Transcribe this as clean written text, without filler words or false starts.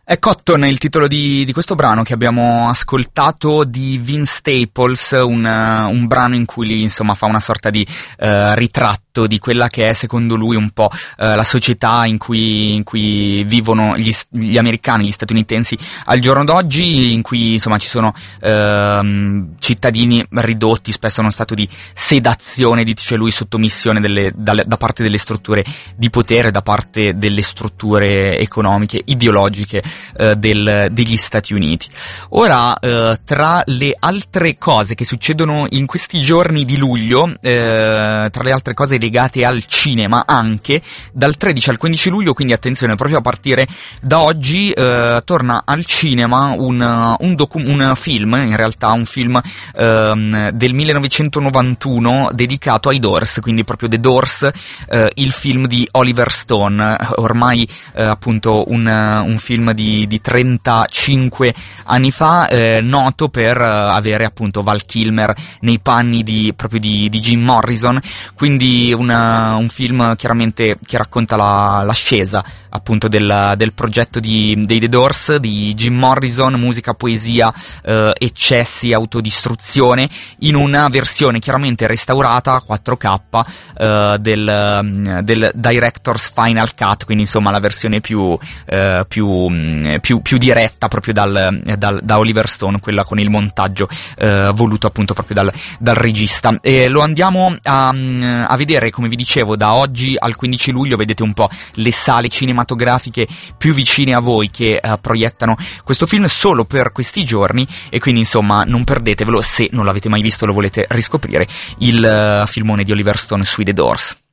È Cotton il titolo di questo brano che abbiamo ascoltato di Vince Staples, un brano in cui insomma fa una sorta di ritratto di quella che è secondo lui un po' la società in cui vivono gli americani, gli statunitensi al giorno d'oggi, in cui insomma ci sono cittadini ridotti spesso a uno stato di sedazione, dice lui, sottomissione da parte delle strutture di potere, da parte delle strutture economiche, ideologiche degli Stati Uniti. Ora, tra le altre cose che succedono in questi giorni di luglio, tra le altre cose legate al cinema, anche dal 13 al 15 luglio, quindi attenzione, proprio a partire da oggi, torna al cinema un film, in realtà un film del 1991 dedicato ai Doors, quindi proprio The Doors, il film di Oliver Stone, ormai appunto un film di 35 anni fa, noto per avere appunto Val Kilmer nei panni proprio di Jim Morrison, quindi un film chiaramente che racconta l'ascesa appunto del progetto dei The Doors, di Jim Morrison, musica, poesia, eccessi, autodistruzione, in una versione chiaramente restaurata 4K del Director's Final Cut, quindi insomma la versione più diretta proprio da Oliver Stone, quella con il montaggio voluto appunto proprio dal regista. E lo andiamo a vedere, come vi dicevo, da oggi al 15 luglio. Vedete un po' le sale cinematografiche più vicine a voi che proiettano questo film solo per questi giorni, e quindi insomma non perdetevelo se non l'avete mai visto, lo volete riscoprire, il filmone di Oliver Stone sui The Doors.